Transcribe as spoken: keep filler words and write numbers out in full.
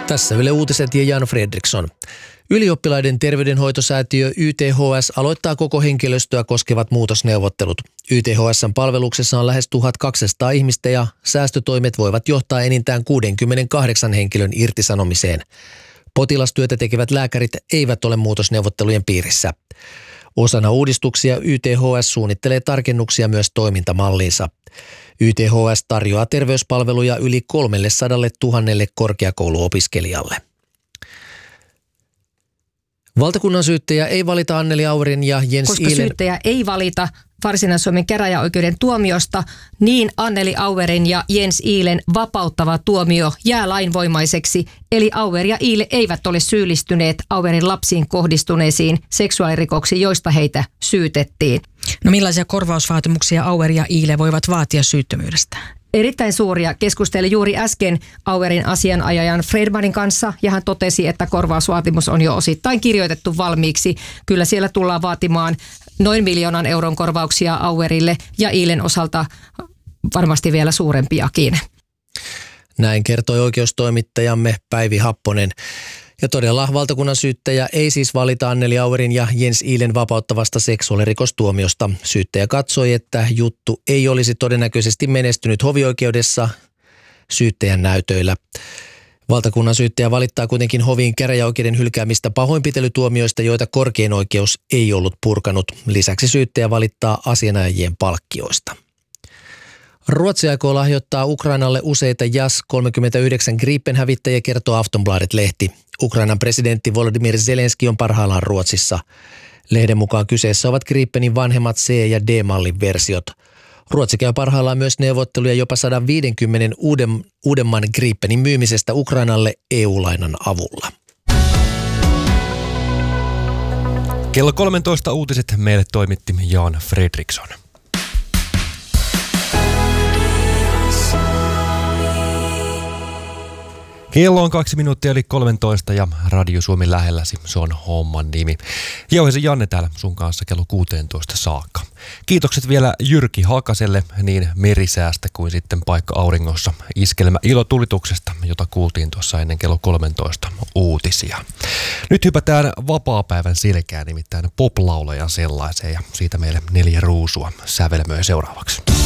Tässä Yle Uutiset ja Jan Fredriksson. Ylioppilaiden terveydenhoitosäätiö Y T H S aloittaa koko henkilöstöä koskevat muutosneuvottelut. Y T H S:n palveluksessa on lähes tuhatkaksisataa ihmistä ja säästötoimet voivat johtaa enintään kuudenkymmenenkahdeksan henkilön irtisanomiseen. Potilastyötä tekevät lääkärit eivät ole muutosneuvottelujen piirissä. Osana uudistuksia Y T H S suunnittelee tarkennuksia myös toimintamalliinsa. Y T H S tarjoaa terveyspalveluja yli kolmesataatuhatta korkeakouluopiskelijalle. Valtakunnan syyttäjä ei valita Anneli Auerin ja Jens Koska Ihlen... syyttäjä ei valita Varsinais-Suomen käräjäoikeuden tuomiosta, niin Anneli Auerin ja Jens Ihlen vapauttava tuomio jää lainvoimaiseksi, eli Auer ja Ihle eivät ole syyllistyneet Auerin lapsiin kohdistuneisiin seksuaalirikoksiin, joista heitä syytettiin. No millaisia korvausvaatimuksia Auer ja Ihle voivat vaatia syyttömyydestä? Erittäin suuria. Keskustelin juuri äsken Auerin asianajajan Fredmanin kanssa ja hän totesi, että korvausvaatimus on jo osittain kirjoitettu valmiiksi. Kyllä siellä tullaan vaatimaan noin miljoonan euron korvauksia Auerille ja Ihlen osalta varmasti vielä suurempiakin. Näin kertoi oikeustoimittajamme Päivi Happonen. Ja todella valtakunnan syyttäjä ei siis valita Anneli Auerin ja Jens Ihlen vapauttavasta seksuaalirikostuomiosta. Syyttäjä katsoi, että juttu ei olisi todennäköisesti menestynyt hovioikeudessa syyttäjän näytöillä. Valtakunnan syyttäjä valittaa kuitenkin hovin käräjäoikeuden hylkäämistä pahoinpitelytuomioista, joita korkein oikeus ei ollut purkanut. Lisäksi syyttäjä valittaa asianajajien palkkioista. Ruotsi aikoo lahjoittaa Ukrainalle useita Jas kolmekymmentäyhdeksän Gripen-hävittäjiä, kertoo Aftonbladet-lehti. Ukrainan presidentti Volodymyr Zelenski on parhaillaan Ruotsissa. Lehden mukaan kyseessä ovat Gripenin vanhemmat C- ja D-mallin versiot. Ruotsi käy parhaillaan myös neuvotteluja jopa sata viisikymmentä uuden, uudemman Gripenin myymisestä Ukrainalle E U-lainan avulla. Kello kolmetoista uutiset meille toimitti Jan Fredriksson. Kello on kaksi minuuttia eli kolmetoista ja Radio Suomi lähelläsi, se on homman nimi. Jauhisen Janne täällä sun kanssa kello kuusitoista saakka. Kiitokset vielä Jyrki Hakaselle niin merisäästä kuin sitten paikka auringossa iskelmä ilotulituksesta, jota kuultiin tuossa ennen kello kolmetoista uutisia. Nyt hypätään vapaapäivän selkään, nimittäin poplaulajan sellaiseen ja siitä meille neljä ruusua sävelmöä seuraavaksi.